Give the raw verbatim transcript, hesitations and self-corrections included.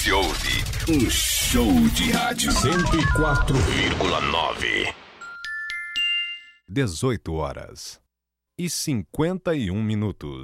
Você ouve um show de rádio. cento e quatro vírgula nove. dezoito horas e cinquenta e um minutos.